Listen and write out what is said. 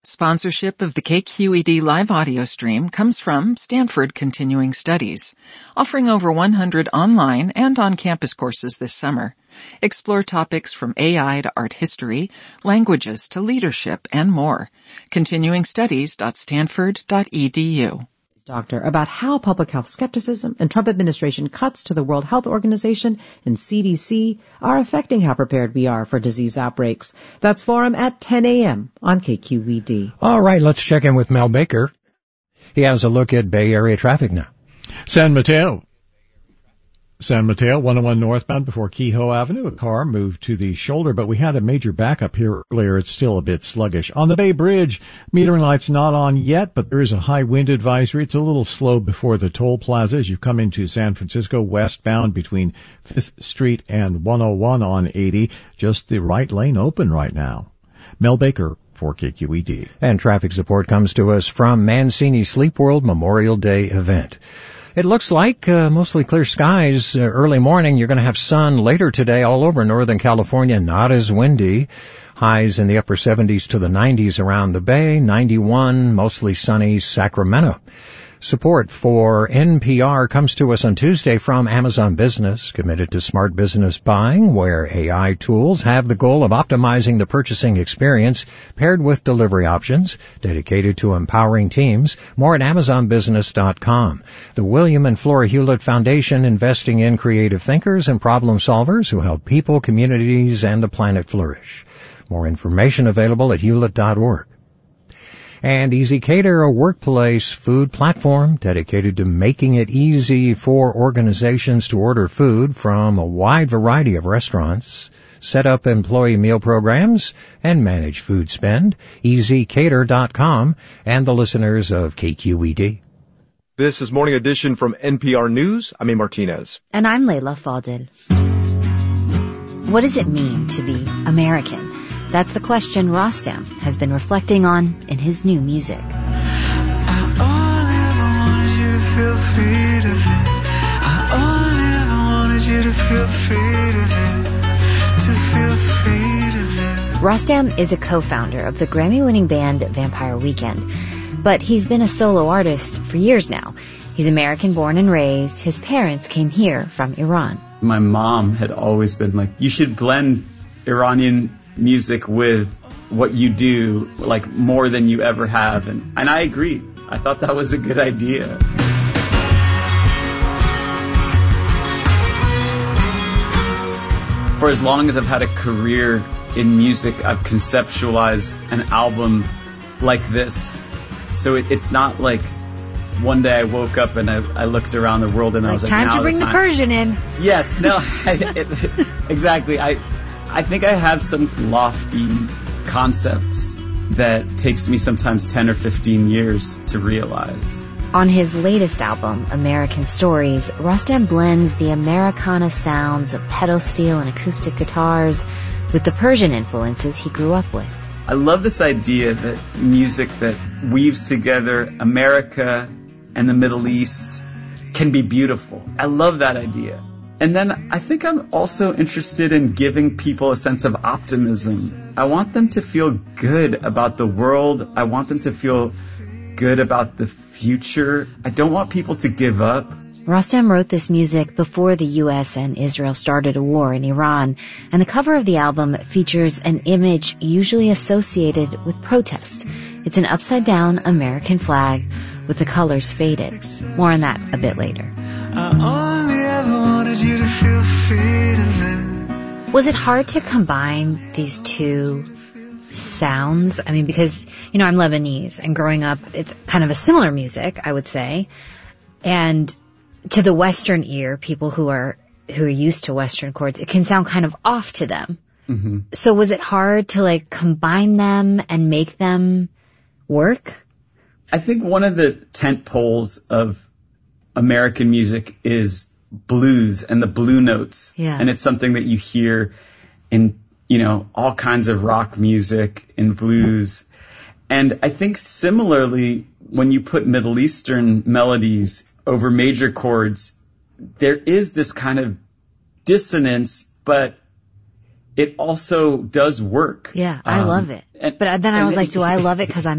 Sponsorship of the KQED live audio stream comes from Stanford Continuing Studies, offering over 100 online and on-campus courses this summer. Explore topics from AI to art history, languages to leadership, and more. continuingstudies.stanford.edu. Doctor about how public health skepticism and Trump administration cuts to the World Health Organization and CDC are affecting how prepared we are for disease outbreaks. That's Forum at 10 a.m. on KQED. All right, let's check in with Mel Baker. He has a look at Bay Area traffic now. San Mateo, 101 northbound before Kehoe Avenue. A car moved to the shoulder, but we had a major backup here earlier. It's still a bit sluggish. On the Bay Bridge, metering light's not on yet, but there is a high wind advisory. It's a little slow before the toll plaza as you come into San Francisco westbound between 5th Street and 101 on 80. Just the right lane open right now. Mel Baker for KQED. And traffic support comes to us from Mancini Sleep World Memorial Day event. It looks like mostly clear skies early morning. You're going to have sun later today all over Northern California, not as windy. Highs in the upper 70s to the 90s around the Bay, 91, mostly sunny Sacramento. Support for NPR comes to us on Tuesday from Amazon Business, committed to smart business buying, where AI tools have the goal of optimizing the purchasing experience, paired with delivery options, dedicated to empowering teams. More at AmazonBusiness.com. The William and Flora Hewlett Foundation, investing in creative thinkers and problem solvers who help people, communities, and the planet flourish. More information available at Hewlett.org. And ezCater, a workplace food platform dedicated to making it easy for organizations to order food from a wide variety of restaurants, set up employee meal programs, and manage food spend. ezCater.com and the listeners of KQED. This is Morning Edition from NPR News. I'm A. Martinez. And I'm Layla Fadel. What does it mean to be American? That's the question Rostam has been reflecting on in his new music. I only ever wanted you to feel free to live. I only ever wanted you to feel free to live. Rostam is a co-founder of the Grammy-winning band Vampire Weekend, but he's been a solo artist for years now. He's American born and raised. His parents came here from Iran. My mom had always been like, you should blend Iranian music with what you do, like more than you ever have. And I agreed. I thought that was a good idea. For as long as I've had a career in music, I've conceptualized an album like this. So it's not like one day I woke up and I looked around the world and I was like, time to bring the Persian in. Yes, no, exactly. I think I have some lofty concepts that takes me sometimes 10 or 15 years to realize. On his latest album, American Stories, Rostam blends the Americana sounds of pedal steel and acoustic guitars with the Persian influences he grew up with. I love this idea that music that weaves together America and the Middle East can be beautiful. I love that idea. And then I think I'm also interested in giving people a sense of optimism. I want them to feel good about the world. I want them to feel good about the future. I don't want people to give up. Rostam wrote this music before the U.S. and Israel started a war in Iran, and the cover of the album features an image usually associated with protest. It's an upside-down American flag with the colors faded. More on that a bit later. I only ever wanted you to feel free to live. Was it hard to combine these two sounds? I mean, because, I'm Lebanese, and growing up, it's kind of a similar music, I would say. And to the Western ear, people who are used to Western chords, it can sound kind of off to them. Mm-hmm. So was it hard to combine them and make them work? I think one of the tent poles of American music is blues and the blue notes. Yeah. And it's something that you hear in, all kinds of rock music and blues. And I think similarly, when you put Middle Eastern melodies over major chords, there is this kind of dissonance, but it also does work. Yeah, I love it. But then I was like, do I love it because I'm